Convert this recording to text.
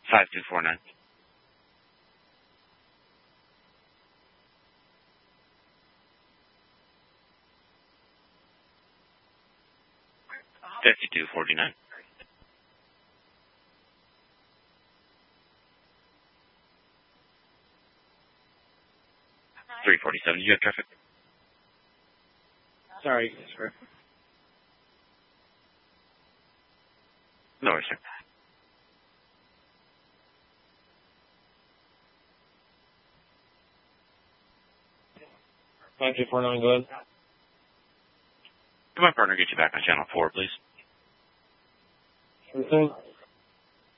5249. $52.49. 347. Do you have traffic? Sorry, sir. No worries, sir. 5249, go ahead. Can my partner get you back on channel 4, please? Sure thing.